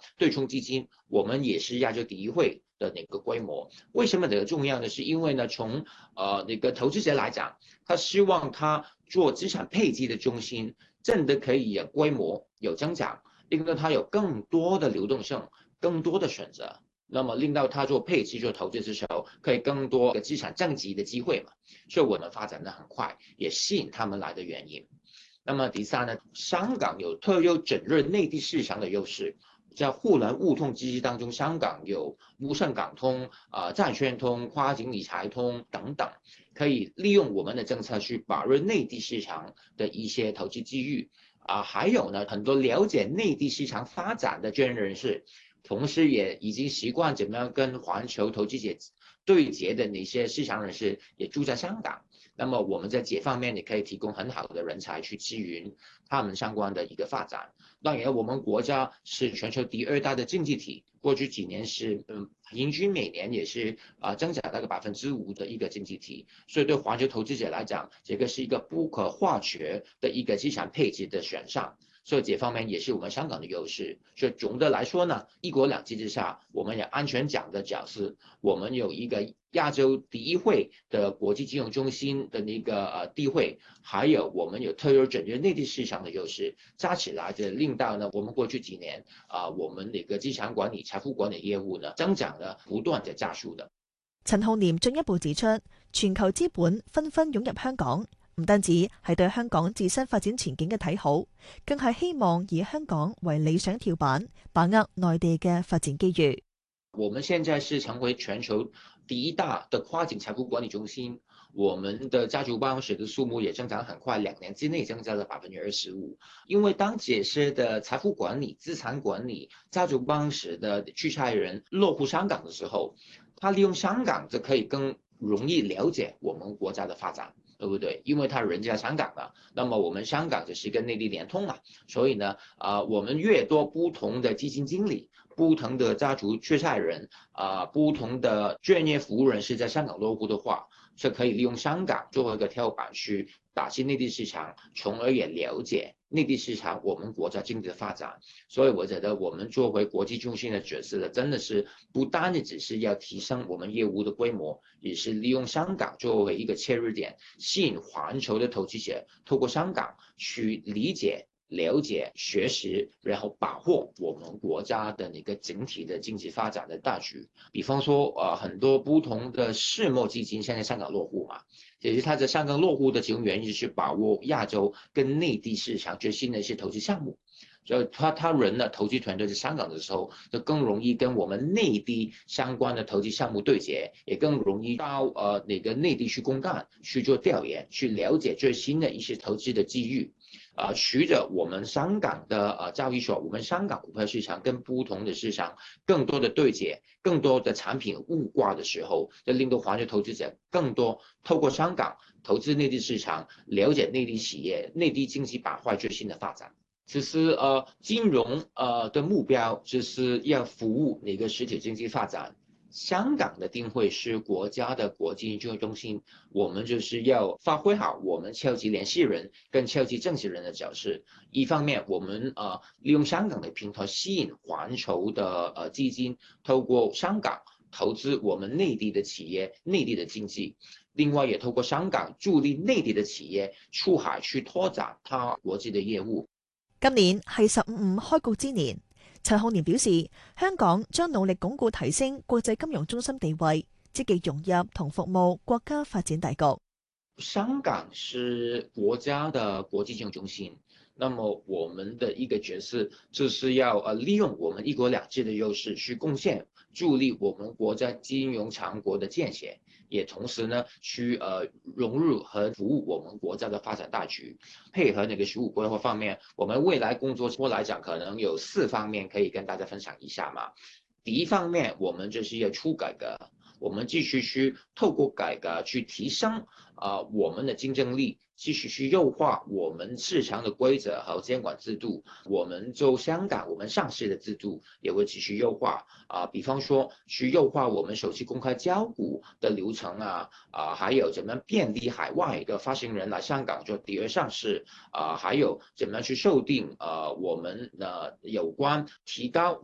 对冲基金，我们也是亚洲第一会的那个规模。为什么这个重要呢？是因为呢，从那个投资者来讲，他希望他做资产配置的中心真的可以有规模有增长，令到他有更多的流动性，更多的选择。那么令到他做配置、做投资的时候，可以更多的资产增值的机会嘛，所以我们发展的很快，也吸引他们来的原因。那么第三呢，香港有特有整个内地市场的优势，在互联互通机制当中，香港有沪深港通、债券通、跨境理财通等等，可以利用我们的政策去把握内地市场的一些投资机遇。还有呢，很多了解内地市场发展的专业人士，同时也已经习惯怎么样跟环球投资者对接的那些市场人士，也住在香港。那么我们在这方面也可以提供很好的人才去支援他们相关的一个发展。当然，我们国家是全球第二大的经济体，过去几年是平均每年也是增长大概5%的一个经济体，所以对环球投资者来讲，这个是一个不可或缺的一个资产配置的选项。所以这方面也是我们香港的优势。所以总的来说呢，一国两制之下，我们有安全奖的角色，我们有一个亚洲第一会的国际金融中心的那个地位，还有我们有特有整个内地市场的优势，加起来就令到呢，我们过去几年我们那个资产管理、财富管理业务呢，增长呢不斷嘅加速的。 陳浩濂進一步指出，全球資本紛紛湧入香港，唔單止係對香港自身發展前景嘅睇好，更係希望以香港為理想跳板，把握內地嘅發展機遇。 我们现在是成为全球第一大的跨境财富管理中心，我们的家族办公室的数目也增长很快，2年之内增加了25%。因为当这些的财富管理、资产管理、家族办公室的出差人落户香港的时候，他利用香港就可以更容易了解我们国家的发展。对不对？因为他人在香港嘛，那么我们香港就是跟内地联通嘛，所以呢，我们越多不同的基金经理、不同的家族决策人、不同的专业服务人士在香港落户的话，是可以利用香港作为一个跳板去打进内地市场，从而也了解内地市场我们国家经济的发展。所以我觉得我们作为国际中心的角色呢，真的是不单的只是要提升我们业务的规模，也是利用香港作为一个切入点，吸引环球的投资者透过香港去理解、了解、学习，然后把握我们国家的那个整体的经济发展的大局。比方说，很多不同的私募基金现在香港落户嘛，其实它在香港落户的其中原因是把握亚洲跟内地市场最新的一些投资项目。所以他人呢，投资团队在香港的时候，就更容易跟我们内地相关的投资项目对接，也更容易到那个内地去公干，去做调研，去了解最新的一些投资的机遇。随着我们香港的交易所，我们香港股票市场跟不同的市场更多的对接，更多的产品物挂的时候，就令到环球投资者更多透过香港投资内地市场，了解内地企业、内地经济板块最新的发展。其实金融的目标就是要服务那个实体经济发展。香港的定位是国家的国际金融中心，我们就是要发挥好我们超级联系人跟超级政治人的角色。一方面，我们利用香港的平台吸引环球的基金，透过香港投资我们内地的企业、内地的经济。另外，也透過香港助力內地的企業出海去拓展它國際的業務。 今年係15開局之年，陳浩濂表示，香港將努力鞏固提升國際金融中心地位，積極融入同服務國家發展大局。 香港是國家的國際金融中心，那麼我們的一個角色就是要利用我們一國兩制的優勢去貢獻助力我們國家金融強國的建設，也同時呢去融入和服務我們國家的發展大局。配合那個15規劃方面，我們未來工作來講可能有4方面可以跟大家分享一下嘛。第一方面，我們就是要出改革，我們繼續去透過改革去提升我們的競爭力，繼續去優化我們市場的規則和監管制度。我們就香港我們上市的制度也會繼續優化比方說去優化我們首次公開交股的流程還有怎麼便利海外的發行人來香港做第二上市還有怎麼去修訂我們有關提高